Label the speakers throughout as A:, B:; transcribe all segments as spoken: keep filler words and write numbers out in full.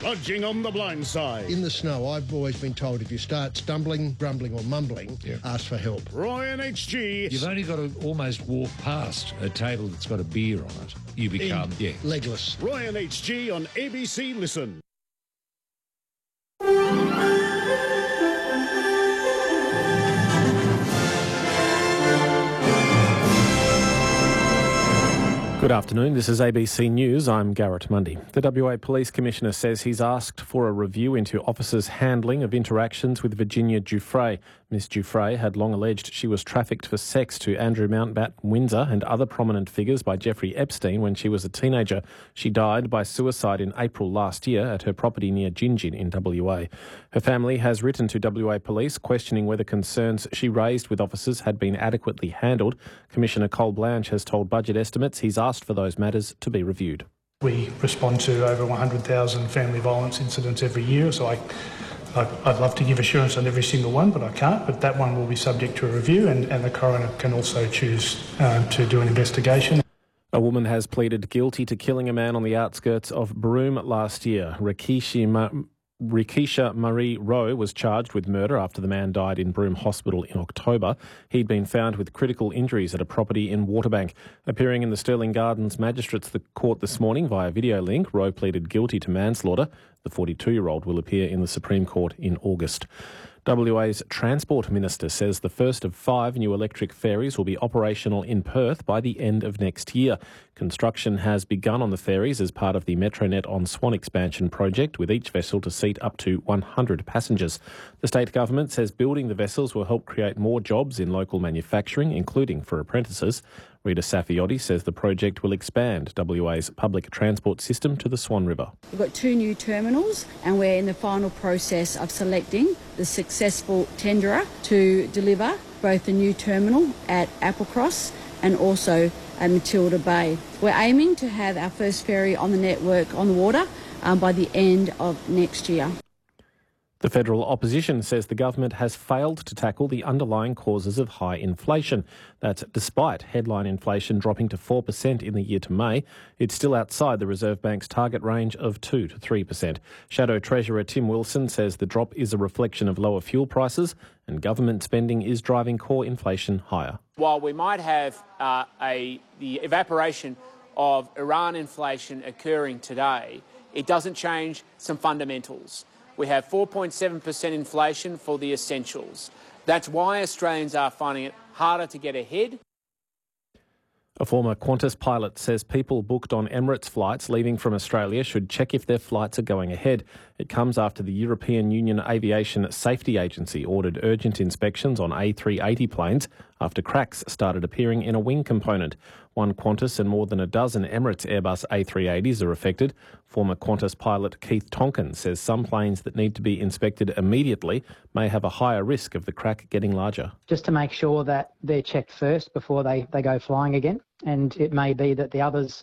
A: Budging on the blind side.
B: In the snow, I've always been told if you start stumbling, grumbling or mumbling,
C: yeah.
B: ask for help.
A: Roy and H G.
C: You've only got to almost walk past a table that's got a beer on it. You become,
B: In
C: yeah.
B: legless.
A: Roy and H G on A B C Listen.
D: Good afternoon, this is A B C News. I'm Garrett Mundy. The W A Police Commissioner says he's asked for a review into officers' handling of interactions with Virginia Giuffre. Miss Giuffre had long alleged she was trafficked for sex to Andrew Mountbatten Windsor and other prominent figures by Jeffrey Epstein when she was a teenager. She died by suicide in April last year at her property near Gingin in W A. Her family has written to W A Police questioning whether concerns she raised with officers had been adequately handled. Commissioner Cole Blanche has told Budget Estimates he's asked for those matters to be reviewed.
E: We respond to over one hundred thousand family violence incidents every year, so I, I, I'd love to give assurance on every single one, but I can't. But that one will be subject to a review, and, and the coroner can also choose uh, to do an investigation.
D: A woman has pleaded guilty to killing a man on the outskirts of Broome last year. Rikishi Ma- Rikisha Marie Rowe was charged with murder after the man died in Broome Hospital in October. He'd been found with critical injuries at a property in Waterbank. Appearing in the Stirling Gardens Magistrates Court this morning via video link, Rowe pleaded guilty to manslaughter. The forty-two-year-old will appear in the Supreme Court in August. W A's Transport Minister says the first of five new electric ferries will be operational in Perth by the end of next year. Construction has begun on the ferries as part of the Metronet on Swan expansion project, with each vessel to seat up to one hundred passengers. The state government says building the vessels will help create more jobs in local manufacturing, including for apprentices. Rita Safiotti says the project will expand W A's public transport system to the Swan River.
F: We've got two new terminals and we're in the final process of selecting the successful tenderer to deliver both the new terminal at Applecross and also at Matilda Bay. We're aiming to have our first ferry on the network on the water um, by the end of next year.
D: The federal opposition says the government has failed to tackle the underlying causes of high inflation. That's despite headline inflation dropping to four percent in the year to May. It's still outside the Reserve Bank's target range of two to three percent. Shadow Treasurer Tim Wilson says the drop is a reflection of lower fuel prices and government spending is driving core inflation higher.
G: While we might have uh, a the evaporation of Iran inflation occurring today, it doesn't change some fundamentals. We have four point seven percent inflation for the essentials. That's why Australians are finding it harder to get ahead.
D: A former Qantas pilot says people booked on Emirates flights leaving from Australia should check if their flights are going ahead. It comes after the European Union Aviation Safety Agency ordered urgent inspections on A three eighty planes after cracks started appearing in a wing component. One Qantas and more than a dozen Emirates Airbus A three eighties are affected. Former Qantas pilot Keith Tonkin says some planes that need to be inspected immediately may have a higher risk of the crack getting larger.
H: Just to make sure that they're checked first before they, they go flying again. And it may be that the others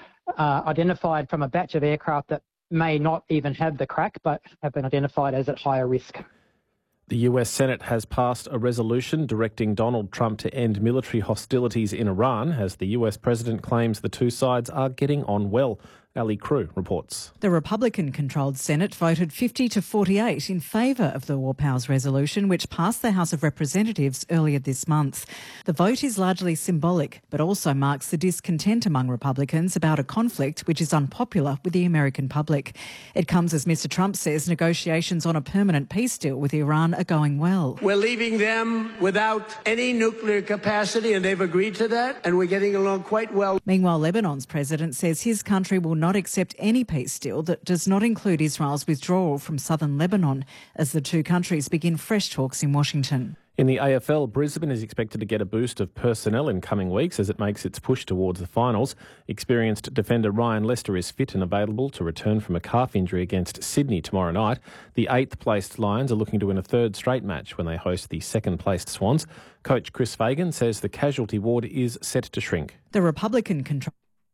H: are identified from a batch of aircraft that may not even have the crack but have been identified as at higher risk.
D: The U S Senate has passed a resolution directing Donald Trump to end military hostilities in Iran as the U S president claims the two sides are getting on well. Ali Crew reports.
I: The Republican-controlled Senate voted fifty to forty-eight in favour of the War Powers resolution, which passed the House of Representatives earlier this month. The vote is largely symbolic, but also marks the discontent among Republicans about a conflict which is unpopular with the American public. It comes as Mister Trump says negotiations on a permanent peace deal with Iran are going well.
J: We're leaving them without any nuclear capacity, and they've agreed to that, and we're getting along quite well.
I: Meanwhile, Lebanon's president says his country will not accept any peace deal that does not include Israel's withdrawal from southern Lebanon as the two countries begin fresh talks in Washington.
D: In the A F L, Brisbane is expected to get a boost of personnel in coming weeks as it makes its push towards the finals. Experienced defender Ryan Lester is fit and available to return from a calf injury against Sydney tomorrow night. The eighth-placed Lions are looking to win a third straight match when they host the second-placed Swans. Coach Chris Fagan says the casualty ward is set to shrink.
I: The Republican control.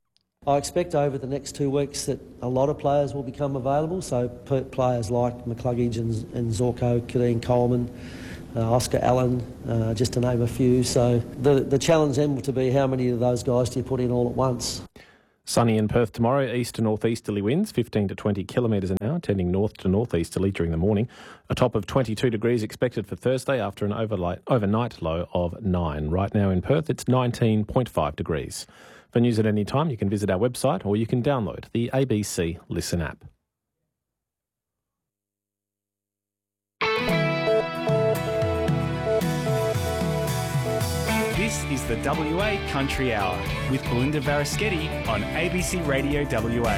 K: I expect over the next two weeks that a lot of players will become available, so players like McCluggage and, and Zorko, Kadeem Coleman, uh, Oscar Allen, uh, just to name a few. So the, the challenge then will to be how many of those guys do you put in all at once?
D: Sunny in Perth tomorrow, east to northeasterly winds, fifteen to twenty kilometres an hour, tending north to northeasterly during the morning. A top of twenty-two degrees expected for Thursday after an overlight, overnight low of nine. Right now in Perth, it's nineteen point five degrees. For news at any time, you can visit our website or you can download the A B C Listen app.
L: This is the W A Country Hour with Belinda Varaschetti on A B C Radio W A.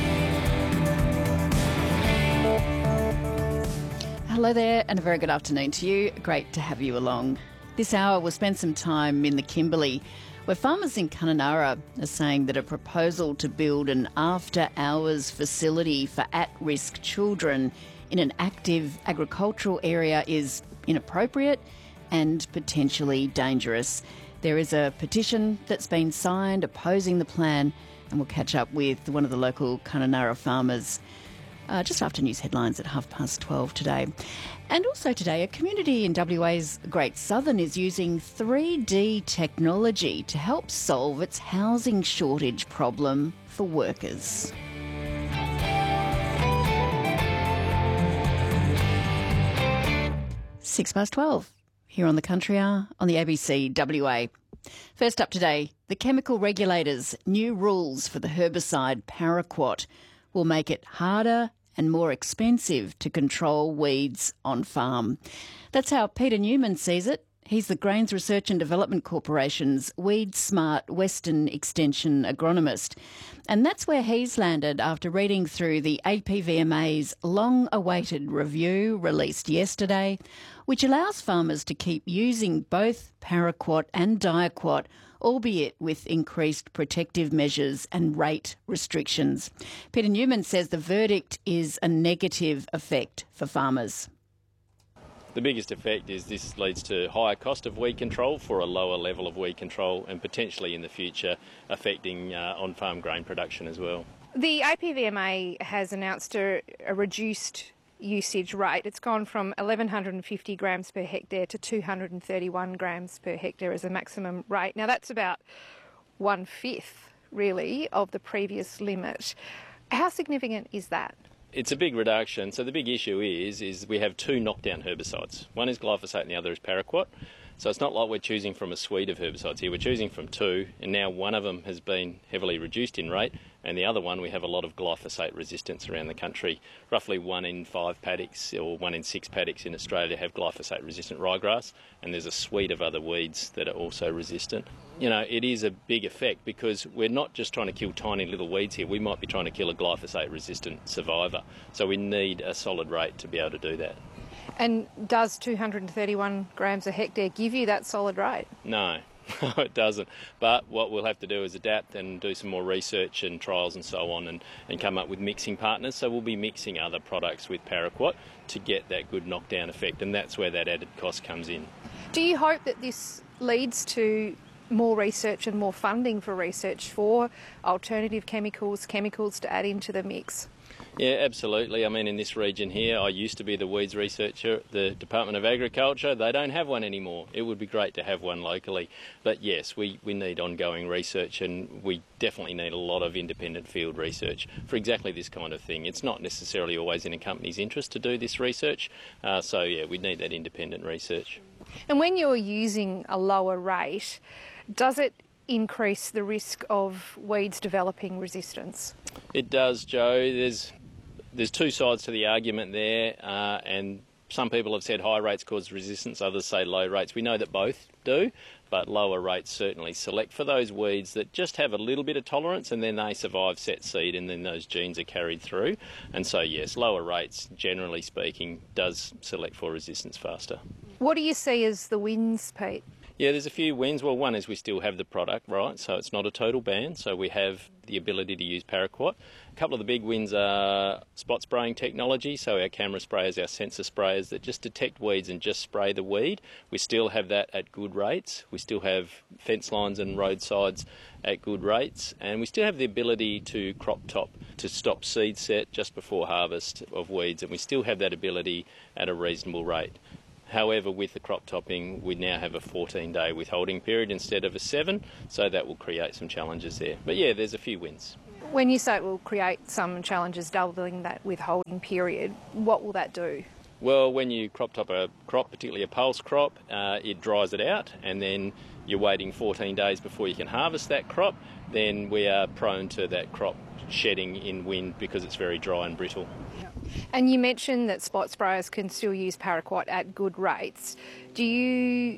M: Hello there and a very good afternoon to you. Great to have you along. This hour we'll spend some time in the Kimberley, where farmers in Kununurra are saying that a proposal to build an after-hours facility for at-risk children in an active agricultural area is inappropriate and potentially dangerous. There is a petition that's been signed opposing the plan, and we'll catch up with one of the local Kununurra farmers uh, just after news headlines at half past twelve today. And also today, a community in W A's Great Southern is using three D technology to help solve its housing shortage problem for workers. Six past twelve. Here on the Country Hour on the A B C W A. First up today, the chemical regulators' new rules for the herbicide paraquat will make it harder and more expensive to control weeds on farm. That's how Peter Newman sees it. He's the Grains Research and Development Corporation's Weed Smart Western Extension agronomist. And that's where he's landed after reading through the A P V M A's long-awaited review released yesterday, which allows farmers to keep using both paraquat and diaquat, albeit with increased protective measures and rate restrictions. Peter Newman says the verdict is a negative effect for farmers.
N: The biggest effect is this leads to higher cost of weed control for a lower level of weed control and potentially in the future affecting uh, on-farm grain production as well.
O: The A P V M A has announced a, a reduced usage rate. It's gone from eleven fifty grams per hectare to two hundred thirty-one grams per hectare as a maximum rate. Now that's about one-fifth, really, of the previous limit. How significant is that?
N: It's a big reduction. So the big issue is, is we have two knockdown herbicides. One is glyphosate and the other is paraquat. So it's not like we're choosing from a suite of herbicides here. We're choosing from two, and now one of them has been heavily reduced in rate, and the other one we have a lot of glyphosate resistance around the country. Roughly one in five paddocks or one in six paddocks in Australia have glyphosate resistant ryegrass, and there's a suite of other weeds that are also resistant. You know, it is a big effect because we're not just trying to kill tiny little weeds here. We might be trying to kill a glyphosate resistant survivor. So we need a solid rate to be able to do that.
O: And does two hundred thirty-one grams a hectare give you that solid rate?
N: No, it doesn't. But what we'll have to do is adapt and do some more research and trials and so on and, and come up with mixing partners. So we'll be mixing other products with paraquat to get that good knockdown effect, and that's where that added cost comes in.
O: Do you hope that this leads to more research and more funding for research for alternative chemicals, chemicals to add into the mix?
N: Yeah, absolutely. I mean, in this region here, I used to be the weeds researcher at the Department of Agriculture. They don't have one anymore. It would be great to have one locally. But yes, we, we need ongoing research, and we definitely need a lot of independent field research for exactly this kind of thing. It's not necessarily always in a company's interest to do this research. Uh, so, yeah, we need that independent research.
O: And when you're using a lower rate, does it increase the risk of weeds developing resistance?
N: It does, Joe. There's there's two sides to the argument there, uh, and some people have said high rates cause resistance, others say low rates. We know that both do, but lower rates certainly select for those weeds that just have a little bit of tolerance, and then they survive set seed, and then those genes are carried through. And so, yes, lower rates, generally speaking, does select for resistance faster.
O: What do you see as the wins, Pete?
N: Yeah, there's a few wins. Well, one is we still have the product, right? So it's not a total ban. So we have the ability to use paraquat. A couple of the big wins are spot spraying technology. So our camera sprayers, our sensor sprayers that just detect weeds and just spray the weed. We still have that at good rates. We still have fence lines and roadsides at good rates. And we still have the ability to crop top to stop seed set just before harvest of weeds. And we still have that ability at a reasonable rate. However, with the crop topping, we now have a fourteen-day withholding period instead of a seven, so that will create some challenges there. But yeah, there's a few wins.
O: When you say it will create some challenges, doubling that withholding period, what will that do?
N: Well, when you crop top a crop, particularly a pulse crop, uh, it dries it out, and then you're waiting fourteen days before you can harvest that crop, then we are prone to that crop shedding in wind because it's very dry and brittle.
O: And you mentioned that spot sprayers can still use paraquat at good rates. Do you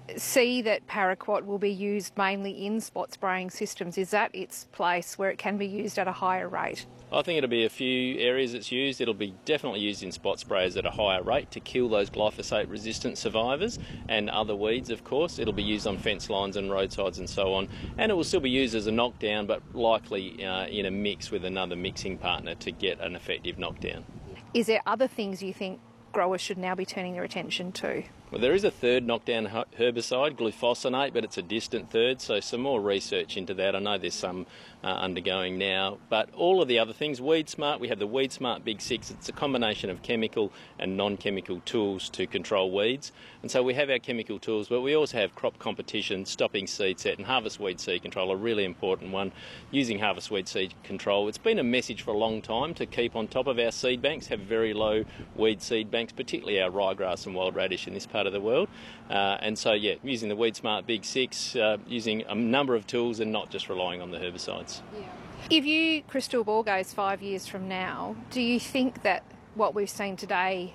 O: see that paraquat will be used mainly in spot spraying systems? Is that its place where it can be used at a higher rate?
N: I think it'll be a few areas it's used. It'll be definitely used in spot sprayers at a higher rate to kill those glyphosate-resistant survivors and other weeds, of course. It'll be used on fence lines and roadsides and so on. And it will still be used as a knockdown, but likely uh, in a mix with another mixing partner to get an effective knockdown.
O: Is there other things you think growers should now be turning their attention to?
N: Well, there is a third knockdown herbicide, glufosinate, but it's a distant third, so some more research into that. I know there's some uh, undergoing now, but all of the other things, Weed Smart, we have the Weed Smart Big Six. It's a combination of chemical and non-chemical tools to control weeds. And so we have our chemical tools, but we also have crop competition, stopping seed set, and harvest weed seed control, a really important one. Using harvest weed seed control, it's been a message for a long time to keep on top of our seed banks, have very low weed seed banks, particularly our ryegrass and wild radish in this part of the world. Uh, and so, yeah, using the Weed Smart Big Six, uh, using a number of tools and not just relying on the herbicides.
O: Yeah. If you crystal ball goes five years from now, do you think that what we've seen today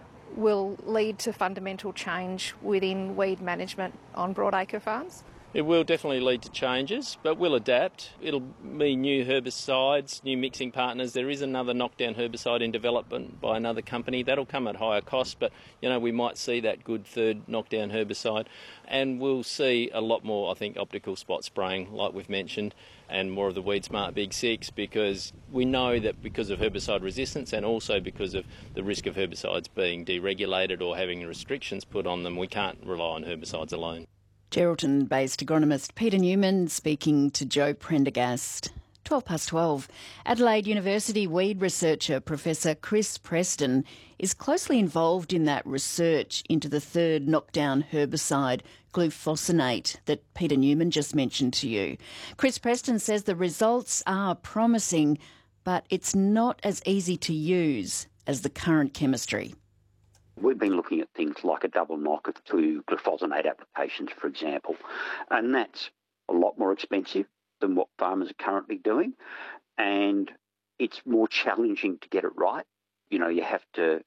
O: will lead to fundamental change within weed management on broadacre farms?
N: It will definitely lead to changes, but we'll adapt. It'll mean new herbicides, new mixing partners. There is another knockdown herbicide in development by another company. That'll come at higher cost, but you know we might see that good third knockdown herbicide, and we'll see a lot more, I think, optical spot spraying, like we've mentioned, and more of the Weed Smart Big Six, because we know that because of herbicide resistance and also because of the risk of herbicides being deregulated or having restrictions put on them, we can't rely on herbicides alone.
M: Geraldton-based agronomist Peter Newman speaking to Joe Prendergast. twelve past twelve. Adelaide University weed researcher Professor Chris Preston is closely involved in that research into the third knockdown herbicide, glufosinate, that Peter Newman just mentioned to you. Chris Preston says the results are promising, but it's not as easy to use as the current chemistry.
P: We've been looking at things like a double knock to glufosinate applications, for example, and that's a lot more expensive than what farmers are currently doing, and it's more challenging to get it right. You know, you have to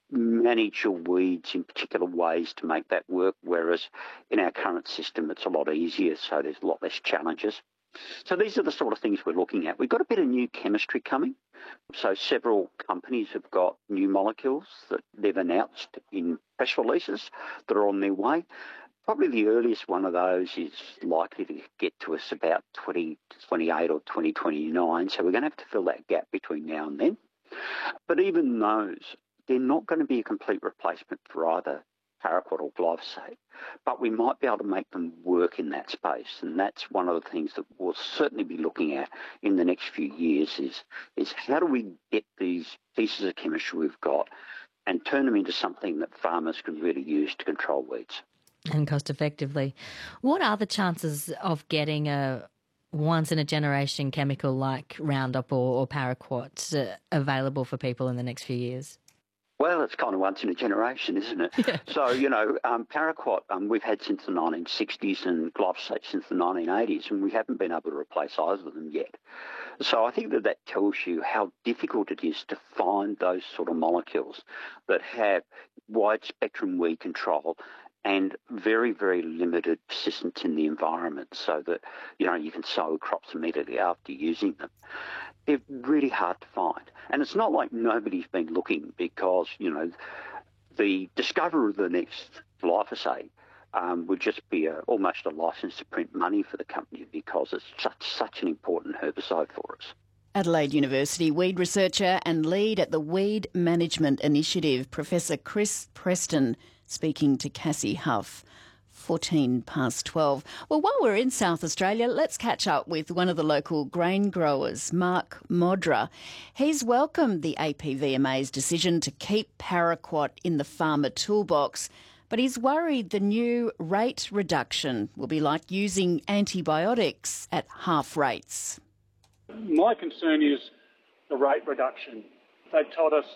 P: manage your weeds in particular ways to make that work, whereas in our current system it's a lot easier, so there's a lot less challenges. So these are the sort of things we're looking at. We've got a bit of new chemistry coming. So several companies have got new molecules that they've announced in press releases that are on their way. Probably the earliest one of those is likely to get to us about twenty twenty-eight or twenty twenty-nine. So we're going to have to fill that gap between now and then. But even those, they're not going to be a complete replacement for either paraquat or glyphosate, but we might be able to make them work in that space, and that's one of the things that we'll certainly be looking at in the next few years is, is how do we get these pieces of chemistry we've got and turn them into something that farmers can really use to control weeds.
Q: And cost effectively. What are the chances of getting a once-in-a-generation chemical like Roundup or, or paraquat uh, available for people in the next few years?
P: Well, it's kind of once in a generation, isn't it? Yeah. So, you know, um, paraquat um, we've had since the nineteen sixties and glyphosate since the nineteen eighties, and we haven't been able to replace either of them yet. So I think that that tells you how difficult it is to find those sort of molecules that have wide spectrum weed control and very, very limited persistence in the environment so that, you know, you can sow crops immediately after using them. They're really hard to find. And it's not like nobody's been looking because, you know, the discovery of the next glyphosate um, would just be a, almost a license to print money for the company because it's such, such an important herbicide for us.
M: Adelaide University weed researcher and lead at the Weed Management Initiative, Professor Chris Preston, speaking to Cassie Huff. fourteen past twelve. Well, while we're in South Australia, let's catch up with one of the local grain growers, Mark Modra. He's welcomed the A P V M A's decision to keep paraquat in the farmer toolbox, but he's worried the new rate reduction will be like using antibiotics at half rates.
R: My concern is the rate reduction. They've told us